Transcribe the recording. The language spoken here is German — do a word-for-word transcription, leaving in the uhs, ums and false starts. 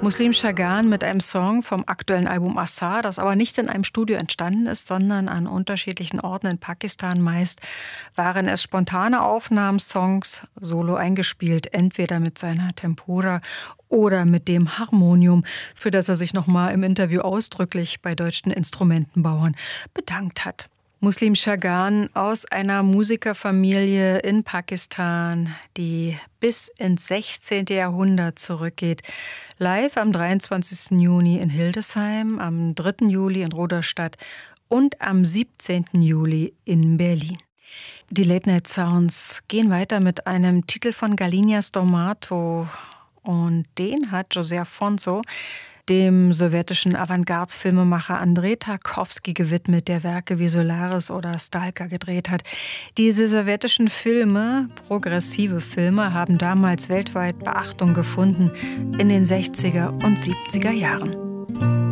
Muslim Chagan mit einem Song vom aktuellen Album Asar, das aber nicht in einem Studio entstanden ist, sondern an unterschiedlichen Orten in Pakistan. Meist waren es spontane Aufnahmen, Songs solo eingespielt, entweder mit seiner Tempura oder mit dem Harmonium, für das er sich nochmal im Interview ausdrücklich bei deutschen Instrumentenbauern bedankt hat. Muslim Chagan aus einer Musikerfamilie in Pakistan, die bis ins sechzehnte. Jahrhundert zurückgeht. Live am dreiundzwanzigsten Juni in Hildesheim, am dritten Juli in Rudolstadt und am siebzehnten Juli in Berlin. Die Late Night Sounds gehen weiter mit einem Titel von Galinia Stomato und den hat José Afonso dem sowjetischen Avantgarde-Filmemacher Andrei Tarkovsky gewidmet, der Werke wie Solaris oder Stalker gedreht hat. Diese sowjetischen Filme, progressive Filme, haben damals weltweit Beachtung gefunden in den sechziger und siebziger Jahren.